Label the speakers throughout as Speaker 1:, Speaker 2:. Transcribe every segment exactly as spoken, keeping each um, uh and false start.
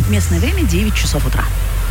Speaker 1: Местное время девять часов утра.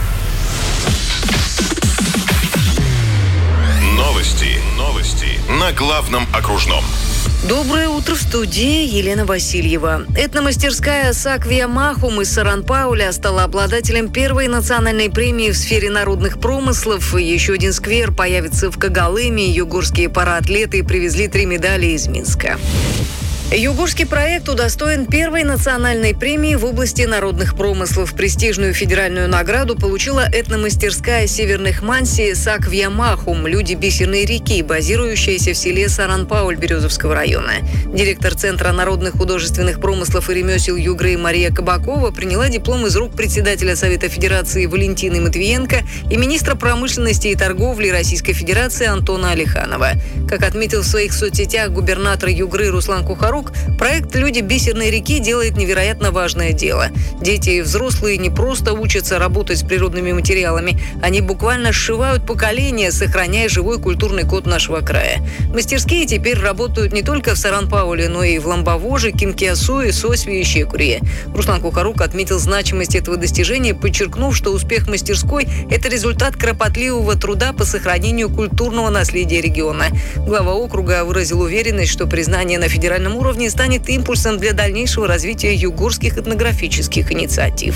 Speaker 2: Новости. Новости на главном окружном.
Speaker 3: Доброе утро, в студии Елена Васильева. Этномастерская «Саквия Махум» из Саран-Пауля стала обладателем первой национальной премии в сфере народных промыслов. Еще один сквер появится в Когалыме. Югорские параатлеты привезли три медали из Минска. Югорский проект удостоен первой национальной премии в области народных промыслов. Престижную федеральную награду получила этномастерская северных Манси «Саквия Махум» «Люди бисерной реки», базирующаяся в селе Саран-Пауль Березовского района. Директор Центра народных художественных промыслов и ремесел Югры Мария Кабакова приняла диплом из рук председателя Совета Федерации Валентины Матвиенко и министра промышленности и торговли Российской Федерации Антона Алиханова. Как отметил в своих соцсетях губернатор Югры Руслан Кухарук, проект «Люди бисерной реки» делает невероятно важное дело. Дети и взрослые не просто учатся работать с природными материалами, они буквально сшивают поколения, сохраняя живой культурный код нашего края. Мастерские теперь работают не только в Саран-Пауле, но и в Ламбовоже, Кинкиасуе, Сосве и Щекурье. Руслан Кухарук отметил значимость этого достижения, подчеркнув, что успех мастерской – это результат кропотливого труда по сохранению культурного наследия региона. Глава округа выразил уверенность, что признание на федеральном уровне уровне станет импульсом для дальнейшего развития югорских этнографических инициатив.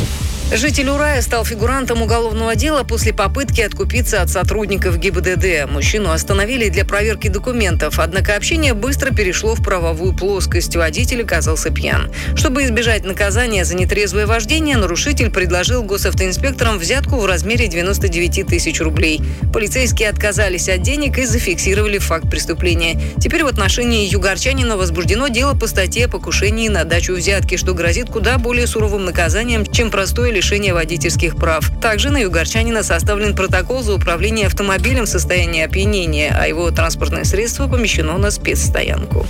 Speaker 3: Житель Урая стал фигурантом уголовного дела после попытки откупиться от сотрудников ГИБДД. Мужчину остановили для проверки документов, однако общение быстро перешло в правовую плоскость. Водитель оказался пьян. Чтобы избежать наказания за нетрезвое вождение, нарушитель предложил госавтоинспекторам взятку в размере девяносто девять тысяч рублей. Полицейские отказались от денег и зафиксировали факт преступления. Теперь в отношении югорчанина возбуждено дело по статье о покушении на дачу взятки, что грозит куда более суровым наказанием, чем простое лишение водительских прав. Также на югорчанина составлен протокол за управление автомобилем в состоянии опьянения, а его транспортное средство помещено на спецстоянку.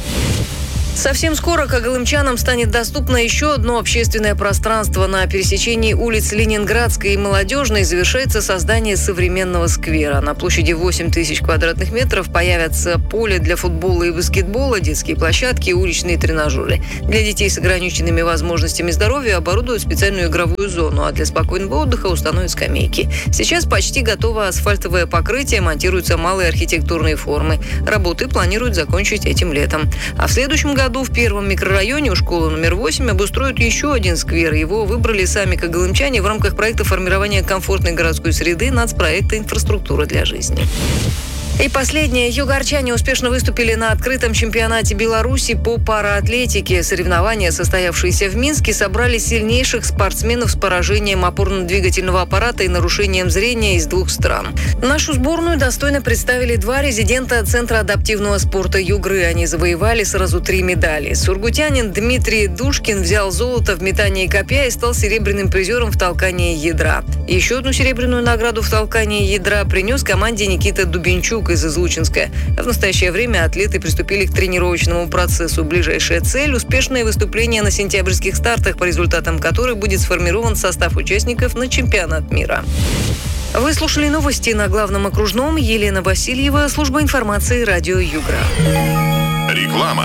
Speaker 3: Совсем скоро когалымчанам станет доступно еще одно общественное пространство. На пересечении улиц Ленинградской и Молодежной завершается создание современного сквера. На площади восемь тысяч квадратных метров появятся поле для футбола и баскетбола, детские площадки и уличные тренажеры. Для детей с ограниченными возможностями здоровья оборудуют специальную игровую зону, а для спокойного отдыха установят скамейки. Сейчас почти готово асфальтовое покрытие, монтируются малые архитектурные формы. Работы планируют закончить этим летом. А в следующем году году в первом микрорайоне у школы номер восемь обустроят еще один сквер. Его выбрали сами когалымчане в рамках проекта формирования комфортной городской среды нацпроекта «Инфраструктура для жизни». И последнее. Югорчане успешно выступили на открытом чемпионате Беларуси по параатлетике. Соревнования, состоявшиеся в Минске, собрали сильнейших спортсменов с поражением опорно-двигательного аппарата и нарушением зрения из двух стран. Нашу сборную достойно представили два резидента Центра адаптивного спорта Югры. Они завоевали сразу три медали. Сургутянин Дмитрий Душкин взял золото в метании копья и стал серебряным призером в толкании ядра. Еще одну серебряную награду в толкании ядра принес команде Никита Дубенчук из Излучинска. В настоящее время атлеты приступили к тренировочному процессу. Ближайшая цель – успешное выступление на сентябрьских стартах, по результатам которых будет сформирован состав участников на чемпионат мира. Вы слушали новости на главном окружном. Елена Васильева, служба информации радио Югра.
Speaker 2: Реклама.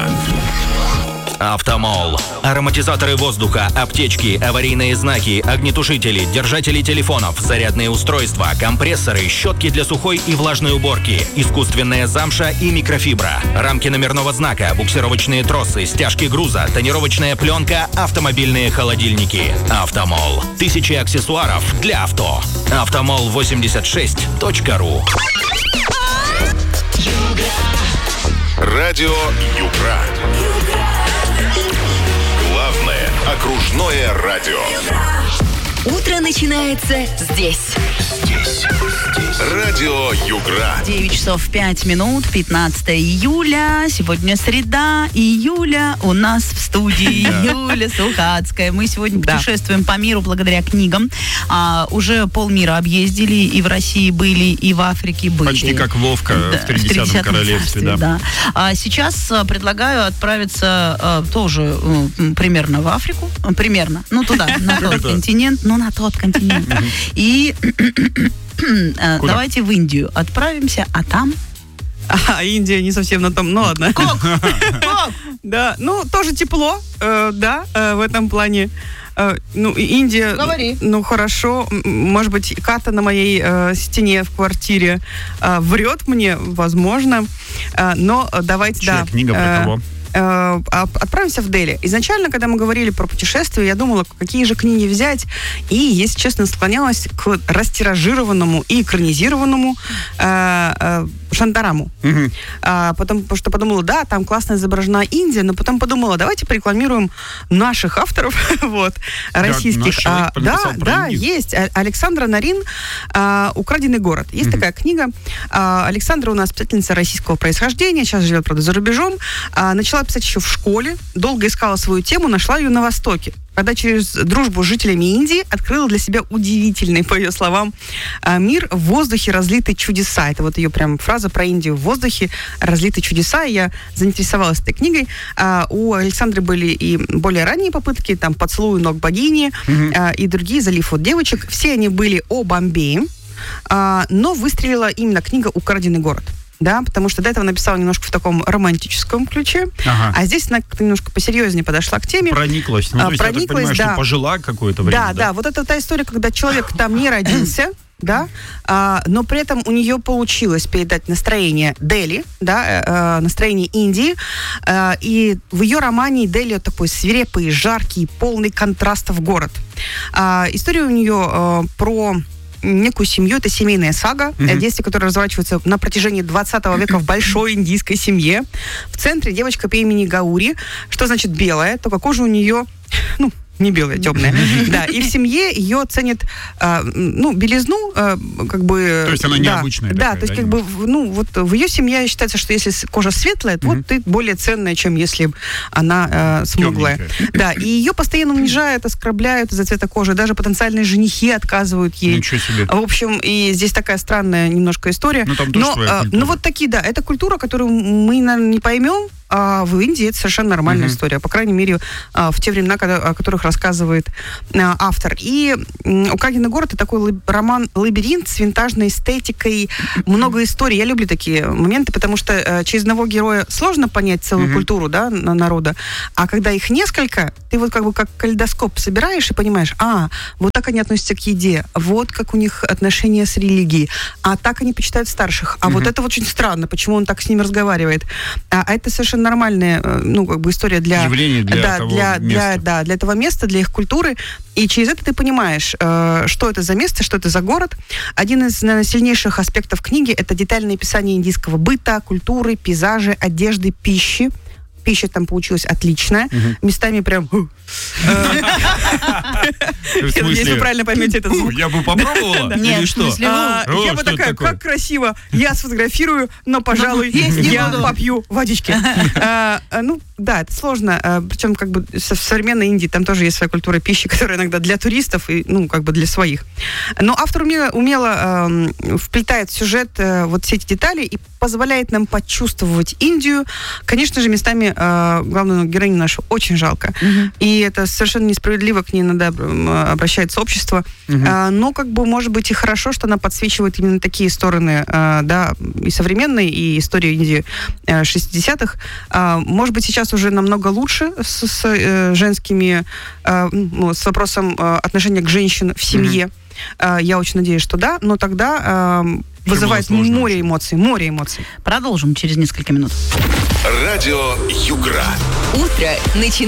Speaker 4: Автомол. Ароматизаторы воздуха, аптечки, аварийные знаки, огнетушители, держатели телефонов, зарядные устройства, компрессоры, щетки для сухой и влажной уборки, искусственная замша и микрофибра, рамки номерного знака, буксировочные тросы, стяжки груза, тонировочная пленка, автомобильные холодильники. Автомол. Тысячи аксессуаров для авто. автомол восемьдесят шесть точка ру.
Speaker 2: Радио Югра. Главное окружное радио.
Speaker 1: Утро начинается здесь.
Speaker 2: Здесь. Радио Югра.
Speaker 1: девять часов пять минут, пятнадцатое июля. Сегодня среда. Июля у нас в студии Юля Сухацкая. Мы сегодня путешествуем по миру благодаря книгам. А, уже полмира объездили. И в России были, и в Африке были.
Speaker 5: Почти как Вовка да, в тридцатом королевстве. Да.
Speaker 1: Да. А сейчас а, предлагаю отправиться а, тоже а, примерно в Африку. Примерно. Ну, туда, на тот континент. Ну, на тот континент. И... Куда? Давайте в Индию отправимся, а там...
Speaker 6: А, Индия не совсем на том, ну ладно.
Speaker 1: Как? Как?
Speaker 6: Да, ну тоже тепло, э, да, э, в этом плане. Э, ну, Индия...
Speaker 1: Говори.
Speaker 6: Ну, хорошо. Может быть, карта на моей э, стене в квартире э, врет мне, возможно. Э, но давайте,
Speaker 5: Чья
Speaker 6: да...
Speaker 5: книга про
Speaker 6: э,
Speaker 5: кого?
Speaker 6: Отправимся в Дели. Изначально, когда мы говорили про путешествия, я думала, какие же книги взять. И, если честно, склонялась к растиражированному и экранизированному э, э, Шантараму.
Speaker 5: Угу.
Speaker 6: А, потом, потому что подумала, да, там классно изображена Индия, но потом подумала, давайте порекламируем наших авторов, вот, российских.
Speaker 5: Да,
Speaker 6: а, да, да, есть. Александра Нарин а, «Украденный город». Есть угу. такая книга. А, Александра у нас писательница российского происхождения, сейчас живет, правда, за рубежом. А, начала писать еще в школе, долго искала свою тему, нашла ее на Востоке. Когда через дружбу с жителями Индии открыла для себя удивительный, по ее словам, мир в воздухе разлиты чудеса. Это вот ее прям фраза про Индию. В воздухе разлиты чудеса. И я заинтересовалась этой книгой. У Александры были и более ранние попытки, там «Поцелуй ног богини» mm-hmm. и другие, «Залив от девочек». Все они были о Бомбее, но выстрелила именно книга «Украденный город». Да, потому что до этого написала немножко в таком романтическом ключе, ага. а здесь она как-то немножко посерьезнее подошла к теме.
Speaker 5: Прониклась. Ну, то есть,
Speaker 6: Прониклась,
Speaker 5: я так понимаю,
Speaker 6: да.
Speaker 5: что пожила какое-то время.
Speaker 6: Да, да, да, вот это та история, когда человек там не родился, да, а, но при этом у нее получилось передать настроение Дели, да, а, настроение Индии, а, и в ее романе Дели такой свирепый, жаркий, полный контрастов город. А, история у нее а, про некую семью, это семейная сага, mm-hmm. действие, которое разворачивается на протяжении двадцатого века в большой индийской семье. В центре девочка по имени Гаури, что значит белая, только кожа у нее, ну, не белая, темная. Да, и в семье ее ценят, э, ну, белизну, э, как бы...
Speaker 5: То есть она
Speaker 6: да,
Speaker 5: необычная
Speaker 6: Да,
Speaker 5: такая,
Speaker 6: то есть
Speaker 5: да,
Speaker 6: как бы, ну, вот в ее семье считается, что если кожа светлая, то mm-hmm. вот ты более ценная, чем если она э, смуглая.
Speaker 5: Темненькая.
Speaker 6: Да, и ее постоянно унижают, оскорбляют из-за цвета кожи, даже потенциальные женихи отказывают ей.
Speaker 5: Ничего себе.
Speaker 6: В общем, и здесь такая странная немножко история.
Speaker 5: Ну, там тоже
Speaker 6: но,
Speaker 5: своя культура.
Speaker 6: ну, вот такие, да, это культура, которую мы, наверное, не поймем, а в Индии это совершенно нормальная uh-huh. история, по крайней мере, в те времена, когда, о которых рассказывает автор. И «Украденный город» — это такой роман-лабиринт с винтажной эстетикой, много историй. Я люблю такие моменты, потому что через одного героя сложно понять целую uh-huh. культуру, да, народа, а когда их несколько, ты вот как бы как калейдоскоп собираешь и понимаешь, а, вот так они относятся к еде, вот как у них отношения с религией, а так они почитают старших, а uh-huh. вот это очень странно, почему он так с ними разговаривает. А, а это совершенно нормальная, ну, как бы история для...
Speaker 5: Явление для
Speaker 6: да,
Speaker 5: того
Speaker 6: для,
Speaker 5: места.
Speaker 6: Для, да, для этого места, для их культуры. И через это ты понимаешь, э, что это за место, что это за город. Один из, наверное, сильнейших аспектов книги — это детальное описание индийского быта, культуры, пейзажи, одежды, пищи. Пища там получилась отличная. Угу. Местами прям... Если вы правильно поймете этот звук.
Speaker 5: Я бы попробовала?
Speaker 1: Нет,
Speaker 5: или что?
Speaker 6: Я бы такая, как красиво. Я сфотографирую, но, пожалуй, я попью водички. Ну, да, это сложно. Причем, как бы, в современной Индии там тоже есть своя культура пищи, которая иногда для туристов и, ну, как бы для своих. Но автор умело вплетает в сюжет вот все эти детали и позволяет нам почувствовать Индию. Конечно же, местами главную героиню нашу очень жалко. И это совершенно несправедливо, к ней иногда обращается общество. Uh-huh. Но, как бы, может быть, и хорошо, что она подсвечивает именно такие стороны, да, и современной, и истории Индии шестидесятых. Может быть, сейчас уже намного лучше с, с женскими, ну, с вопросом отношения к женщинам в семье. Uh-huh. Я очень надеюсь, что да, но тогда вызывает море эмоций, море эмоций.
Speaker 1: Продолжим через несколько минут.
Speaker 2: Радио Югра.
Speaker 7: Утро начинается.